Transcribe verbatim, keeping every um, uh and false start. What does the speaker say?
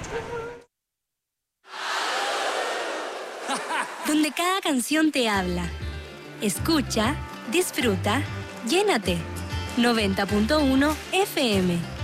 Donde cada canción te habla. Escucha, disfruta, llénate. noventa punto uno F M.